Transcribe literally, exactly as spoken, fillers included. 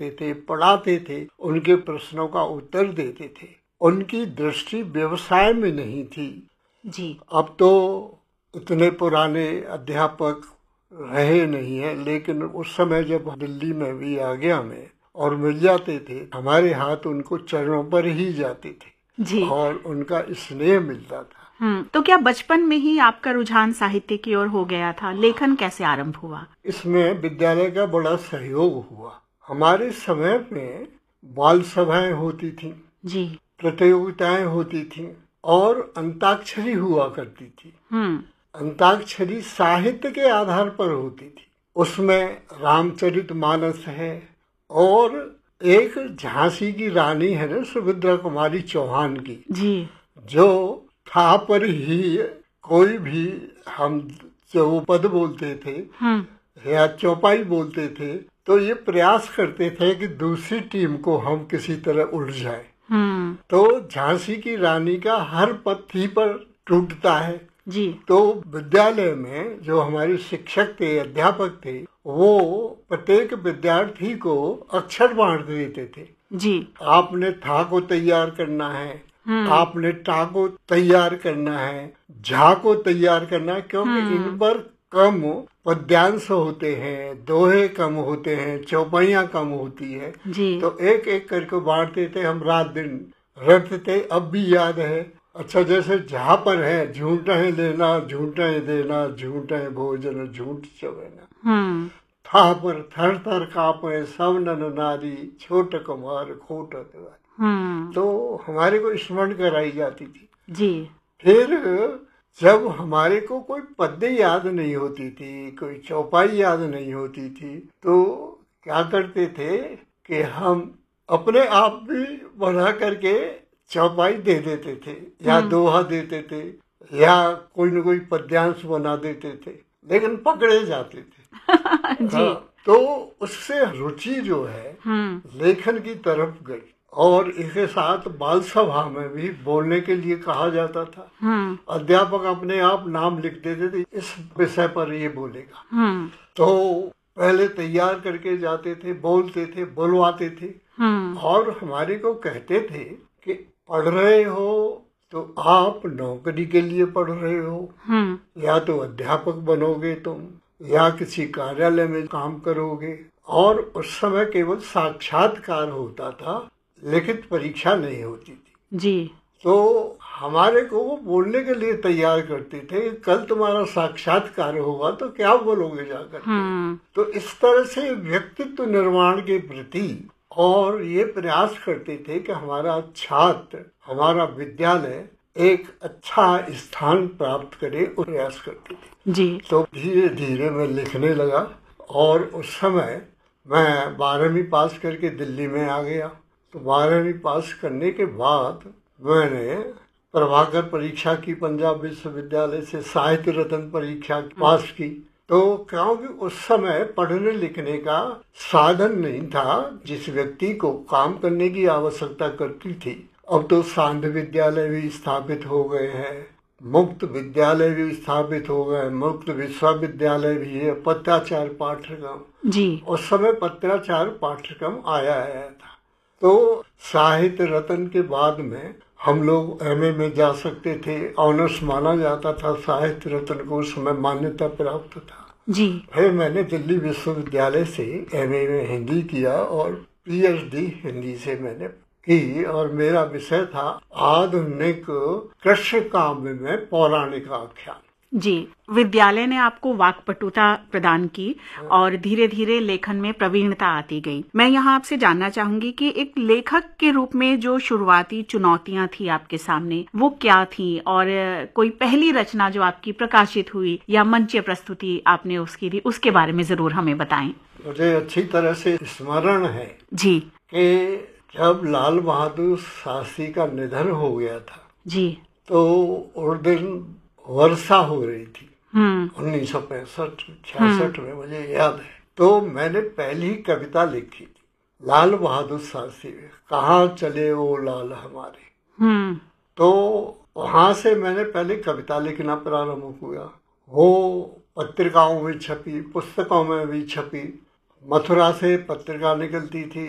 करते थे, पढ़ाते थे, उनके प्रश्नों का उत्तर देते थे। उनकी दृष्टि व्यवसाय में नहीं थी। जी। अब तो इतने पुराने अध्यापक रहे नहीं है, लेकिन उस समय जब दिल्ली में भी आ गया मैं और मिल जाते थे, हमारे हाथ उनको चरणों पर ही जाते थे जी। और उनका स्नेह मिलता था। हम्म तो क्या बचपन में ही आपका रुझान साहित्य की ओर हो गया था? लेखन कैसे आरंभ हुआ? इसमें विद्यालय का बड़ा सहयोग हुआ। हमारे समय में बाल सभाएं होती थी जी, प्रतियोगिताएं होती थी और अंताक्षरी हुआ करती थी। हम्म अंताक्षरी साहित्य के आधार पर होती थी। उसमें रामचरितमानस है और एक झांसी की रानी है ना, सुभद्रा कुमारी चौहान की, जी, जो था पर ही कोई भी हम चौपद बोलते थे हम्म या चौपाई बोलते थे, तो ये प्रयास करते थे कि दूसरी टीम को हम किसी तरह उलझाएं। हम्म तो झांसी की रानी का हर पद थी पर टूटता है। जी, तो विद्यालय में जो हमारे शिक्षक थे, अध्यापक थे, वो प्रत्येक विद्यार्थी को अक्षर बांट देते थे। जी, आपने था को तैयार करना है, आपने टा को तैयार करना है, झा को तैयार करना है, क्योंकि इन पर कम पद्यांश होते हैं, दोहे कम होते हैं, चौपाइयाँ कम होती है। जी, तो एक एक करके बांटते थे। हम रात दिन रटते थे, अब भी याद है। अच्छा, जैसे जहाँ पर है, झूठे लेना झूठे देना, झूठे भोजन झूठ चवेना, हम्म था पर थर थर कांपे सब नर नारी, छोट कुमार खोट तिवारी। हम्म तो हमारे को स्मरण कराई जाती थी। जी, फिर जब हमारे को कोई पद्य याद नहीं होती थी, कोई चौपाई याद नहीं होती थी, तो क्या करते थे कि हम अपने आप भी बना करके चौपाई दे देते थे या दोहा देते थे या कोई न कोई पद्यांश बना देते थे, लेकिन पकड़े जाते थे। जी, हाँ, तो उससे रुचि जो है लेखन की तरफ गई और इसके साथ बाल सभा में भी बोलने के लिए कहा जाता था। अध्यापक अपने आप नाम लिख देते थे, इस विषय पर ये बोलेगा। तो पहले तैयार करके जाते थे, बोलते थे, बुलवाते थे और हमारे को कहते थे कि पढ़ रहे हो तो आप नौकरी के लिए पढ़ रहे हो, या तो अध्यापक बनोगे तुम, या किसी कार्यालय में काम करोगे। और उस समय केवल साक्षात्कार होता था, लिखित परीक्षा नहीं होती थी जी। तो हमारे को वो बोलने के लिए तैयार करते थे। कल तुम्हारा साक्षात्कार होगा तो क्या बोलोगे जाकर। तो इस तरह से व्यक्तित्व निर्माण के प्रति और ये प्रयास करते थे कि हमारा छात्र, हमारा विद्यालय एक अच्छा स्थान प्राप्त करे, प्रयास करते थे जी। तो धीरे धीरे मैं लिखने लगा और उस समय मैं बारहवीं पास करके दिल्ली में आ गया। तो बारहवीं पास करने के बाद मैंने प्रभाकर परीक्षा की, पंजाब विश्वविद्यालय से साहित्य रत्न परीक्षा पास की। तो क्योंकि उस समय पढ़ने लिखने का साधन नहीं था, जिस व्यक्ति को काम करने की आवश्यकता करती थी। अब तो सांध विद्यालय भी स्थापित हो गए हैं, मुक्त विद्यालय भी स्थापित हो गए, मुक्त विश्वविद्यालय भी है, पत्राचार पाठ्यक्रम जी। उस समय पत्राचार पाठ्यक्रम आया आया था। तो साहित्य रत्न के बाद में हम लोग एमए में जा सकते थे, ऑनर्स माना जाता था साहित्य रत्न को, उस समय मान्यता प्राप्त था जी। फिर मैंने दिल्ली विश्वविद्यालय से एमए में हिंदी किया और पीएचडी हिंदी से मैंने की और मेरा विषय था आधुनिक कृष्ण काव्य में पौराणिक आख्यान जी। विद्यालय ने आपको वाक्पटुता प्रदान की और धीरे धीरे लेखन में प्रवीणता आती गई। मैं यहाँ आपसे जानना चाहूंगी कि एक लेखक के रूप में जो शुरुआती चुनौतियां थी आपके सामने, वो क्या थी? और कोई पहली रचना जो आपकी प्रकाशित हुई या मंच प्रस्तुति आपने उसकी दी, उसके बारे में जरूर हमें बताएं। मुझे अच्छी तरह से स्मरण है जी कि जब लाल बहादुर शास्त्री का निधन हो गया था जी, तो उस दिन वर्षा हो रही थी उन्नीस सौ पैंसठ छियासठ में, मुझे याद है। तो मैंने पहली कविता लिखी थी लाल बहादुर शास्त्री, कहाँ चले वो लाल हमारे। तो वहां से मैंने पहले कविता लिखना प्रारंभ हुआ। वो पत्रिकाओं में छपी, पुस्तकों में भी छपी। मथुरा से पत्रिका निकलती थी,